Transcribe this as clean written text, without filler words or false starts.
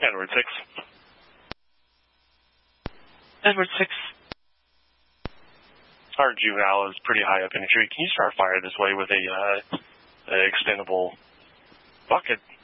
Edward 6. Edward 6. Our juvenile is pretty high up in a tree. Can you start fire this way with a extendable bucket?